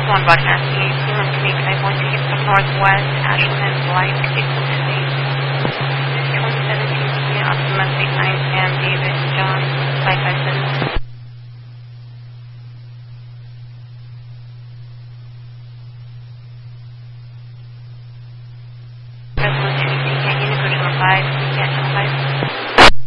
1 broadcasting 81 Canadian 1 taking from Northwest Ashland and Blythe.